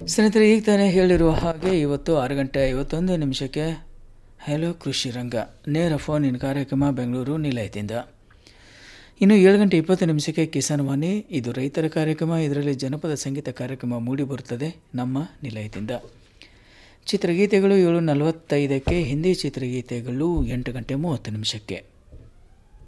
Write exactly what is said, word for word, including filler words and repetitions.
ಸ್ನೇಹಿತರೆ, ಈಗ ತಾನೇ ಹೇಳಿರುವ ಹಾಗೆ ಇವತ್ತು ಆರು ಗಂಟೆ ಐವತ್ತೊಂದು ನಿಮಿಷಕ್ಕೆ ಹಲೋ ಕೃಷಿ ರಂಗ ನೇರ ಫೋನ್ ಇನ್ ಕಾರ್ಯಕ್ರಮ ಬೆಂಗಳೂರು ನಿಲಯದಿಂದ. ಇನ್ನು ಏಳು ಗಂಟೆ ಇಪ್ಪತ್ತು ನಿಮಿಷಕ್ಕೆ ಕಿಸಾನ್ ವಾಣಿ, ಇದು ರೈತರ ಕಾರ್ಯಕ್ರಮ. ಇದರಲ್ಲಿ ಜನಪದ ಸಂಗೀತ ಕಾರ್ಯಕ್ರಮ ಮೂಡಿಬರುತ್ತದೆ ನಮ್ಮ ನಿಲಯದಿಂದ. ಚಿತ್ರಗೀತೆಗಳು ಏಳು ನಲವತ್ತೈದಕ್ಕೆ, ಹಿಂದಿ ಚಿತ್ರಗೀತೆಗಳು ಎಂಟು ಗಂಟೆ ಮೂವತ್ತು ನಿಮಿಷಕ್ಕೆ.